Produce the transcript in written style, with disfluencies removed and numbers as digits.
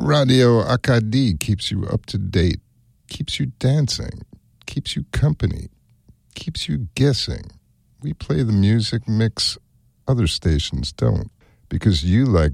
Radio Akadi keeps you up to date, keeps you dancing, keeps you company, keeps you guessing. We play the music mix other stations don't, because you like